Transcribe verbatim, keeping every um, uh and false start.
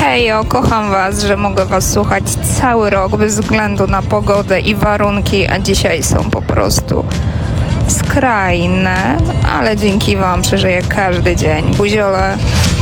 Hejo, kocham was, że mogę was słuchać cały rok bez względu na pogodę i warunki, a dzisiaj są po prostu skrajne, ale dzięki wam przeżyję każdy dzień. Buziole.